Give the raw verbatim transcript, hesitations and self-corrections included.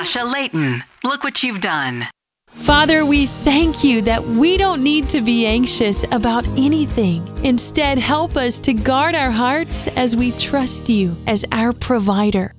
Tasha Layton, look what you've done. Father, we thank you that we don't need to be anxious about anything. Instead, help us to guard our hearts as we trust you as our provider.